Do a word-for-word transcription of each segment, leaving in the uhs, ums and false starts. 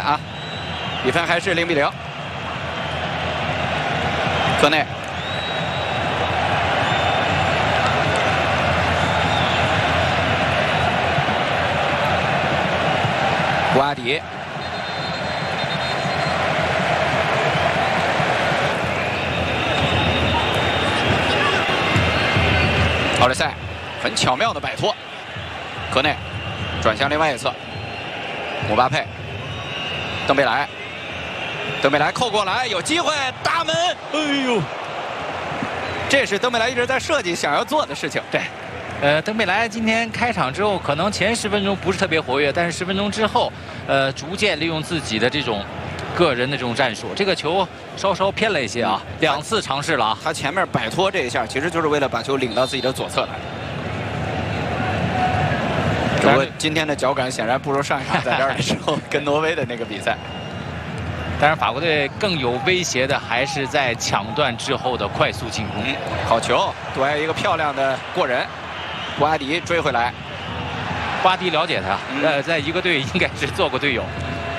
啊，比分还是零比零。科内。 古阿迪，奥利塞很巧妙的摆脱，科内转向另外一侧，姆巴佩，登贝莱，登贝莱扣过来，有机会，大门，哎呦，这是登贝莱一直在设计想要做的事情， 对。 呃，登贝莱今天开场之后，可能前十分钟不是特别活跃，但是十分钟之后，呃，逐渐利用自己的这种个人的这种战术，这个球稍稍偏了一些啊，两次尝试了啊。 他前面摆脱这一下，其实就是为了把球领到自己的左侧来。不过今天的脚感显然不如上一场在这儿的时候跟挪威的那个比赛。 当然，法国队更有威胁的还是在抢断之后的快速进攻。 嗯，好球，杜埃一个漂亮的过人。 古阿迪追回来， 巴迪了解他， 嗯、 呃，在一个队应该是做过队友。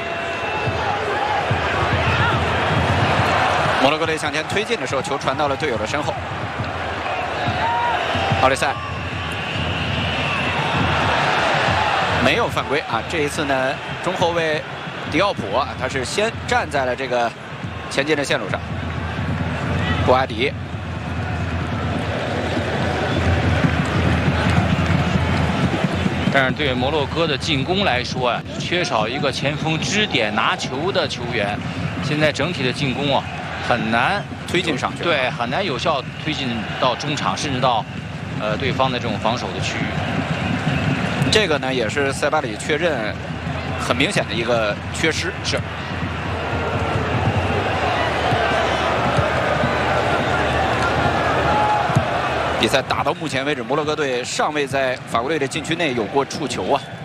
摩洛哥队向前推进的时候，球传到了队友的身后。奥利塞没有犯规啊！这一次呢，中后卫迪奥普啊，他是先站在了这个前进的线路上。古阿迪。 但是对摩洛哥的进攻来说啊，缺少一个前锋支点拿球的球员，现在整体的进攻啊很难推进上去， 对，很难有效推进到中场，甚至到呃对方的这种防守的区域。 这个呢，也是塞巴里确认很明显的一个缺失。是。 比赛打到目前为止，摩洛哥队尚未在法国队的禁区内有过触球啊。